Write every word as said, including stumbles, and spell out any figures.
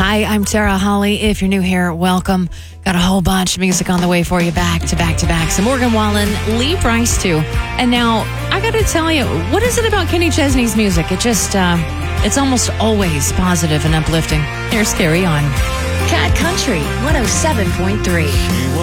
Hi, I'm Tara Holly. If you're new here, welcome. Got a whole bunch of music on the way for you, back to back to back. So Morgan Wallen, Lee Brice too. And now, I gotta tell you, what is it about Kenny Chesney's music? It just, uh, it's almost always positive and uplifting. Here's Carry On. Cat Country one oh seven point three.